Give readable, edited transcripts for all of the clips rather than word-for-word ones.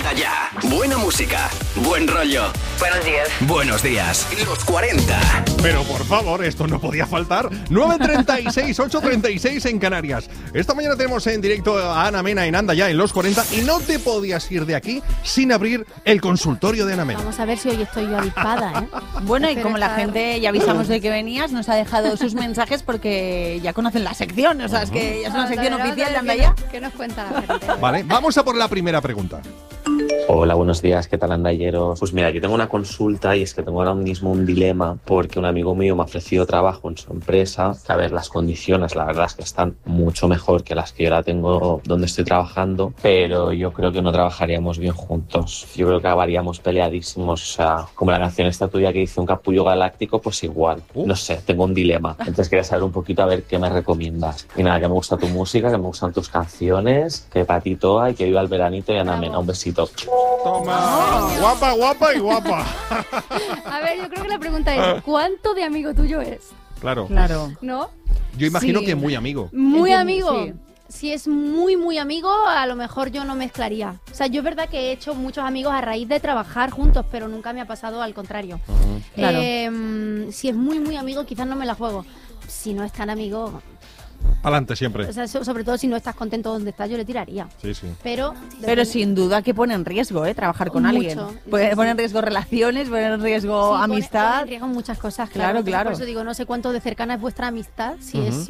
Llega ya. Buena música, buen rollo. Buenos días. Buenos días. Los 40. Pero por favor, esto no podía faltar. 9:36, 8:36 en Canarias. Esta mañana tenemos en directo a Ana Mena en Anda Ya en Los 40 y no te podías ir de aquí sin abrir el consultorio de Ana Mena. Vamos a ver si hoy estoy yo avispada, ¿eh? Bueno, y como la gente ya avisamos de que venías, nos ha dejado sus mensajes porque ya conocen la sección. O sea, es que ya es una sección oficial de Anda Ya. ¿Qué nos cuenta la gente? Vale, vamos a por la primera pregunta. Hola, buenos días, ¿qué tal, andalleros? Pues mira, yo tengo una consulta y es que tengo ahora mismo un dilema porque un amigo mío me ha ofrecido trabajo en su empresa. A ver, las condiciones la verdad es que están mucho mejor que las que yo ahora tengo donde estoy trabajando, pero yo creo que no trabajaríamos bien juntos. Yo creo que acabaríamos peleadísimos, o sea, como la canción esta tuya que dice un capullo galáctico, pues igual. No sé, tengo un dilema. Entonces quería saber un poquito a ver qué me recomiendas. Y nada, que me gusta tu música, que me gustan tus canciones, que para ti toa y que viva el veranito y Ana Mena. Un besito. Toma, guapa, guapa y guapa. A ver, yo creo que la pregunta es, ¿cuánto de amigo tuyo es? Claro. ¿No? Yo imagino Sí. que muy amigo. Muy Entiendo, amigo. sí. Si es muy, muy amigo, a lo mejor yo no mezclaría. O sea, yo es verdad que he hecho muchos amigos a raíz de trabajar juntos, pero nunca me ha pasado al contrario. Claro. Si es muy, muy amigo, quizás no me la juego. Si no es tan amigo, Adelante siempre. o sea, sobre todo si no estás contento donde estás, yo le tiraría. Sí, sí. Pero Sin duda que pone en riesgo, trabajar con Mucho. alguien. Puede poner en riesgo relaciones, poner en riesgo sí, amistad. pone en riesgo muchas cosas, Claro, claro. Por eso digo, no sé cuánto de cercana es vuestra amistad, si es...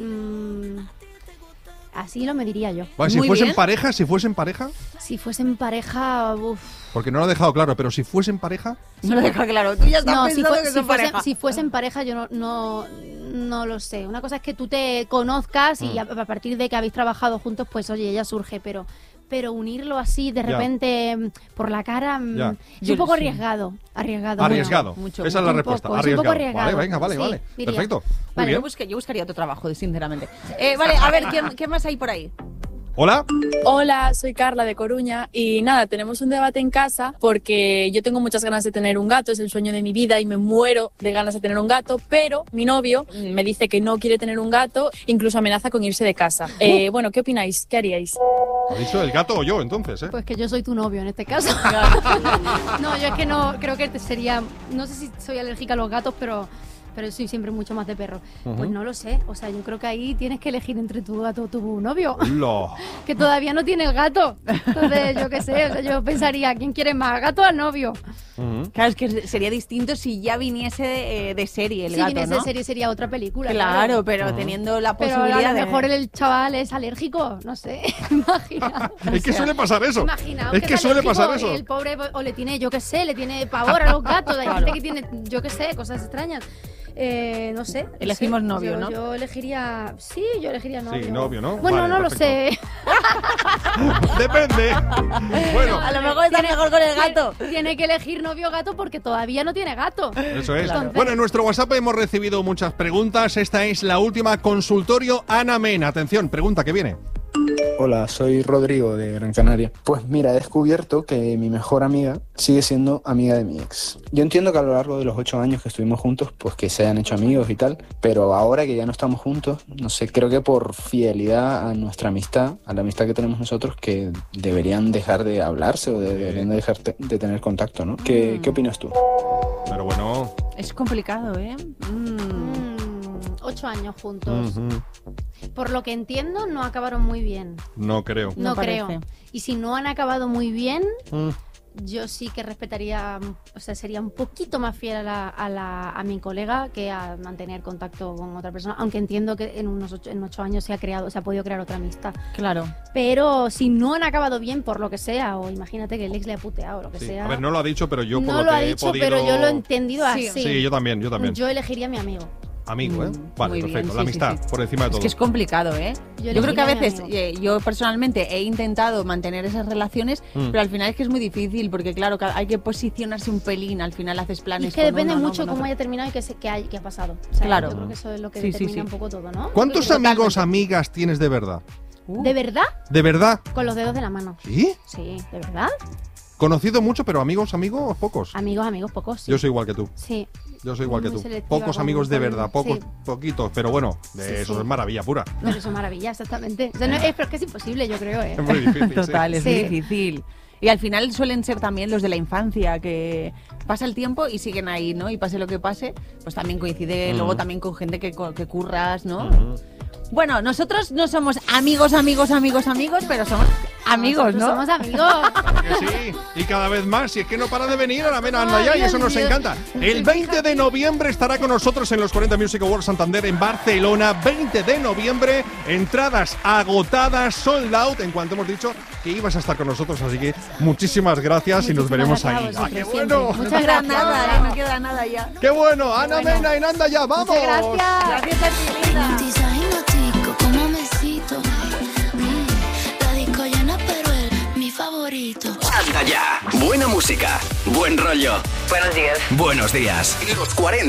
así lo mediría yo. Vale, si Muy fuesen bien. pareja, Si fuesen pareja, porque no lo he dejado claro, pero si fuesen pareja, No lo deja claro. Tú ya estás no, si, pensando que son pareja. si fuesen pareja yo no lo sé. Una cosa es que tú te conozcas y a partir de que habéis trabajado juntos, pues oye, ya surge, pero unirlo así de Ya. repente por la cara Ya. es Yo un poco sí. arriesgado. arriesgado. mucho, Esa es la un respuesta. poco, es un Arriesgado. poco arriesgado. Vale, venga, vale, Sí, vale. diría. Perfecto. Muy Vale, bien. yo buscaría otro trabajo, sinceramente. Vale, a ver, ¿qué más hay por ahí? Hola. Hola, soy Carla de Coruña y nada, tenemos un debate en casa porque yo tengo muchas ganas de tener un gato, es el sueño de mi vida y me muero de ganas de tener un gato, pero mi novio me dice que no quiere tener un gato, incluso amenaza con irse de casa. Bueno, ¿qué opináis? ¿Qué haríais? ¿Ha dicho el gato o yo entonces, Pues que yo soy tu novio en este caso. No, yo es que no, creo que sería, no sé si soy alérgica a los gatos, pero soy siempre mucho más de perro. Pues no lo sé, o sea, yo creo que ahí tienes que elegir entre tu gato o tu novio, Lo. que todavía no tiene el gato. Entonces, yo qué sé, o sea, yo pensaría, ¿quién quiere más, gato o al novio? Claro, es que sería distinto si ya viniese de serie el Si gato, viniese ¿no? de serie sería otra película. Claro, pero teniendo la Pero posibilidad a lo mejor de... el chaval es alérgico, no sé, imagina. Es que suele pasar eso. Imaginaos Es que es suele alérgico pasar eso. y el pobre, o le tiene, yo qué sé, le tiene pavor a los gatos. Hay gente que tiene, yo qué sé, cosas extrañas. No sé. no Elegimos sé. novio, ¿no? Yo elegiría, yo elegiría novio. Sí, novio, ¿no? Bueno, Vale, no lo perfecto. sé. Depende. Bueno, A lo mejor está mejor con el gato. Tiene que elegir novio o gato porque todavía no tiene gato. eso es. Claro. Bueno, en nuestro WhatsApp hemos recibido muchas preguntas. Esta es la última. Consultorio Ana Mena. Atención, pregunta que viene. Hola, soy Rodrigo de Gran Canaria. Pues mira, he descubierto que mi mejor amiga sigue siendo amiga de mi ex. Yo entiendo que a lo largo de los 8 años que estuvimos juntos, pues que se hayan hecho amigos y tal, pero ahora que ya no estamos juntos, no sé, creo que por fidelidad a nuestra amistad, a la amistad que tenemos nosotros, que deberían dejar de hablarse o deberían de dejar de tener contacto, ¿no? ¿Qué opinas tú? Pero bueno. Es complicado, ¿eh? 8 años juntos. Ujú. Por lo que entiendo, no acabaron muy bien. No creo. No No creo. parece. Y si no han acabado muy bien, Mm. yo sí que respetaría, o sea, sería un poquito más fiel a mi colega que a mantener contacto con otra persona, aunque entiendo que en 8 años se ha podido crear otra amistad. Claro. Pero si no han acabado bien por lo que sea, o imagínate que el ex le ha puteado o lo que Sí. sea. A ver, no lo ha dicho, pero yo por no lo lo que ha he dicho, podido... pero yo lo he entendido Sí. así. Sí, yo también. Yo elegiría a mi amigo. Amigo, ¿eh? Mm, Vale, muy bien, perfecto. sí, La amistad, sí, sí. por encima de todo. Es que es complicado, ¿eh? Yo Yo creo que a elegiría a veces, mi amigo. yo personalmente he intentado mantener esas relaciones, pero al final es que es muy difícil, porque claro, hay que posicionarse un pelín, al final haces Y planes es que con depende uno, ¿no? mucho con cómo otro. haya terminado y qué ha pasado. O sea, Claro. Yo creo que eso es lo que Sí, sí, determina sí. un poco todo, ¿no? ¿Cuántos Totalmente. amigos, amigas tienes de verdad? ¿De verdad? ¿De verdad? Con los dedos de la mano. ¿Sí? Sí, ¿de verdad? Conocido mucho, pero amigos, pocos. Amigos, pocos. Sí. Yo soy igual que tú. Sí. Yo soy igual que Muy tú. selectiva Pocos con- amigos de con- verdad, pocos, sí. poquitos, pero bueno, Sí, eso sí. es maravilla pura. Pero eso es maravilla, exactamente. O sea, pero es que es imposible, yo creo, ¿eh? Es muy difícil. Total, sí. es Sí. muy difícil. Y al final suelen ser también los de la infancia, que pasa el tiempo y siguen ahí, ¿no? Y pase lo que pase, pues también coincide luego también con gente que curras, ¿no? Bueno, nosotros no somos amigos, pero somos amigos, ¿no? Somos amigos. Que sí, y cada vez más, si es que no para de venir a la Mena Anda Ya, y eso nos encanta. El 20 de noviembre estará con nosotros en los 40 Music Awards Santander en Barcelona. 20 de noviembre, entradas agotadas, sold out, en cuanto hemos dicho que ibas a estar con nosotros, así que muchísimas gracias y nos veremos ahí. ¡Ah, qué bueno! Muchas No queda gracias. nada, no queda nada ya. ¡Qué bueno! Ana Mena y Anda Ya, ¡vamos! Muchas gracias. Gracias a ti, linda. Como me cito. La disco llena, pero él, mi favorito. Anda Ya. Buena música, buen rollo. Buenos días. Buenos días. Los 40.